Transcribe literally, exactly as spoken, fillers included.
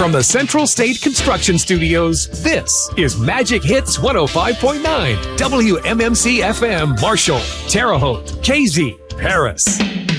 From the Central State Construction Studios, this is Magic Hits one oh five point nine, W M M C F M, Marshall, Terre Haute, K Z, Paris.